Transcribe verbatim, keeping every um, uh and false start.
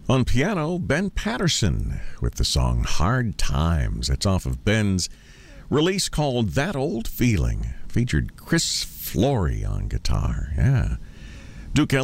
On piano, Ben Patterson with the song Hard Times. It's off of Ben's release called That Old Feeling. Featured Chris Flory on guitar. Yeah. Duke